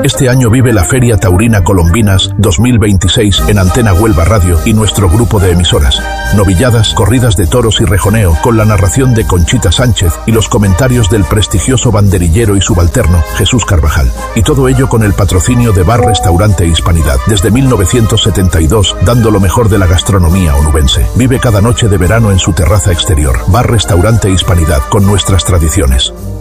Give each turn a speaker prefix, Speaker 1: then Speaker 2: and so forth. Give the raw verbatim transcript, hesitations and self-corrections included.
Speaker 1: Este año vive la Feria Taurina Colombinas dos mil veintiséis en Antena Huelva Radio y nuestro grupo de emisoras. Novilladas, corridas de toros y rejoneo, con la narración de Conchita Sánchez y los comentarios del prestigioso banderillero y subalterno Jesús Carvajal. Y todo ello con el patrocinio de Bar Restaurante Hispanidad, desde mil novecientos setenta y dos, dando lo mejor de la gastronomía onubense. Vive cada noche de verano en su terraza exterior. Bar Restaurante Hispanidad, con nuestras tradiciones.